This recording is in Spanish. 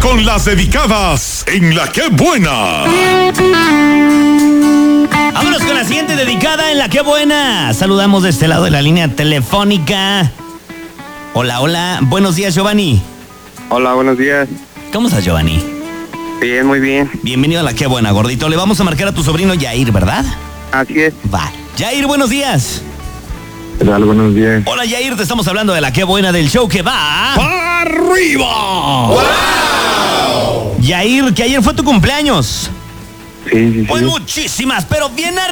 con las dedicadas en La Qué Buena. Vámonos con la siguiente dedicada en La Qué Buena. Saludamos de este lado de la línea telefónica. Hola, hola. Buenos días, Giovanni. Hola, buenos días. ¿Cómo estás, Giovanni? Bien, muy bien. Bienvenido a La Qué Buena, gordito. Le vamos a marcar a tu sobrino Yair, ¿verdad? Así es. Va. Yair, buenos días. ¿Qué tal? Buenos días. Hola, Yair. Te estamos hablando de La Qué Buena, del show que va... ¡Arriba! ¡Wow! Yair, que ayer fue tu cumpleaños. Sí. Pues muchísimas, pero bien